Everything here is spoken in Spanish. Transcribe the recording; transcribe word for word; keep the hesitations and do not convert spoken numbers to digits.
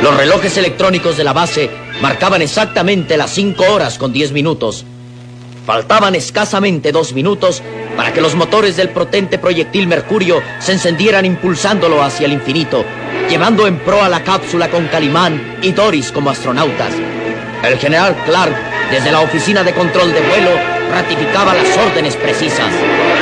Los relojes electrónicos de la base marcaban exactamente las cinco horas con diez minutos. Faltaban escasamente dos minutos para que los motores del potente proyectil Mercurio se encendieran impulsándolo hacia el infinito, llevando en proa la cápsula con Calimán y Doris como astronautas. El general Clark, desde la oficina de control de vuelo, ratificaba las órdenes precisas.